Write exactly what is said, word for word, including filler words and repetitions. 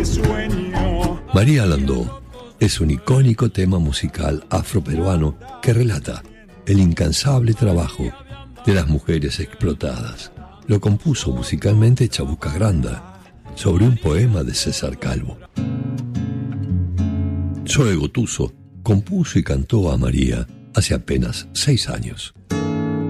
sueño. María Landó es un icónico tema musical afroperuano que relata el incansable trabajo de las mujeres explotadas. Lo compuso musicalmente Chabuca Granda sobre un poema de César Calvo. Zoe Gotuso compuso y cantó a María hace apenas seis años.